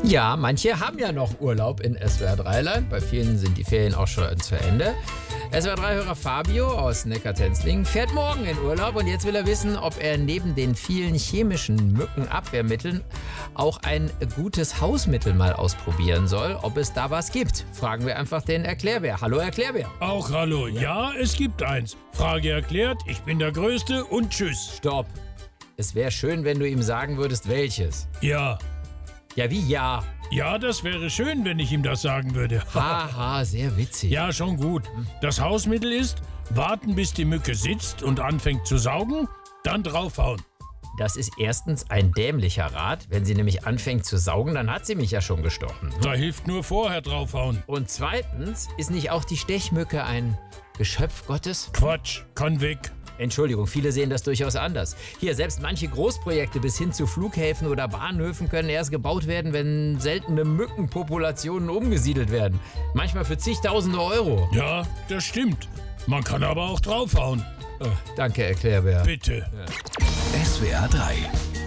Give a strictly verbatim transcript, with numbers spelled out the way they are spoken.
Ja, manche haben ja noch Urlaub in S W R drei-Land. Bei vielen sind die Ferien auch schon zu Ende. S W R drei-Hörer Fabio aus Neckartenzlingen fährt morgen in Urlaub und jetzt will er wissen, ob er neben den vielen chemischen Mückenabwehrmitteln auch ein gutes Hausmittel mal ausprobieren soll, ob es da was gibt. Fragen wir einfach den Erklärbär. Hallo Erklärbär. Auch hallo. Ja, es gibt eins. Frage erklärt, ich bin der Größte und tschüss. Stopp. Es wäre schön, wenn du ihm sagen würdest, welches. Ja. Ja, wie ja? Ja, das wäre schön, wenn ich ihm das sagen würde. Haha, sehr witzig. Ja, schon gut. Das Hausmittel ist, warten bis die Mücke sitzt und anfängt zu saugen, dann draufhauen. Das ist erstens ein dämlicher Rat. Wenn sie nämlich anfängt zu saugen, dann hat sie mich ja schon gestochen. Da hilft nur vorher draufhauen. Und zweitens, ist nicht auch die Stechmücke ein Geschöpf Gottes? Quatsch, kann weg. Entschuldigung, viele sehen das durchaus anders. Hier, selbst manche Großprojekte bis hin zu Flughäfen oder Bahnhöfen können erst gebaut werden, wenn seltene Mückenpopulationen umgesiedelt werden. Manchmal für zigtausende Euro. Ja, das stimmt. Man kann aber auch draufhauen. Oh, danke, Erklärbär. Bitte. Ja. S W R drei